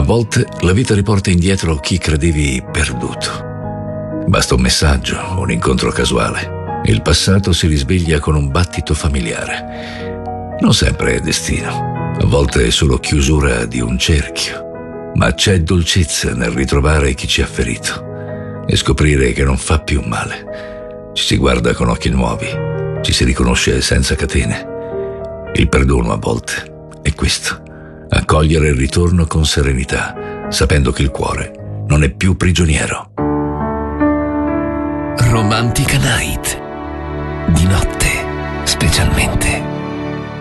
volte la vita riporta indietro chi credevi perduto. Basta un messaggio, un incontro casuale. Il passato si risveglia con un battito familiare. Non sempre è destino, a volte è solo chiusura di un cerchio. Ma c'è dolcezza nel ritrovare chi ci ha ferito e scoprire che non fa più male. Ci si guarda con occhi nuovi, ci si riconosce senza catene. Il perdono a volte è questo: accogliere il ritorno con serenità, sapendo che il cuore non è più prigioniero. Romantica Night. Di notte, specialmente.